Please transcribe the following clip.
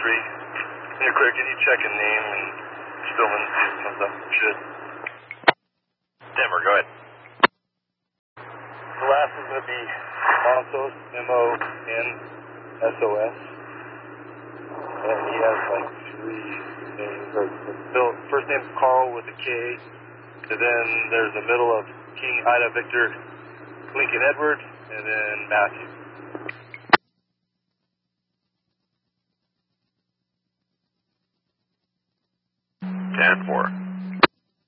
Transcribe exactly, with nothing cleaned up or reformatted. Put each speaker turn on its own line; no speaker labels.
three. In the clear, can you check a name and Stillman comes up? Should.
Denver, go ahead.
The last is going to be Montos, M O N S O S. And he has like three names. Or, or, first name's Carl with a K. And then there's the middle of King, Ida, Victor, Lincoln, Edward, and then Matthew.
ten four.